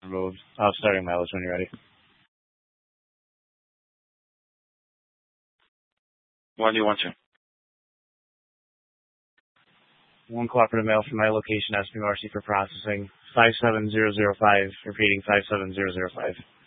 removed. Starting mileage when you're ready. When do you want to? One cooperative mail from my location, SP Marcy for processing. 57005, repeating 57005.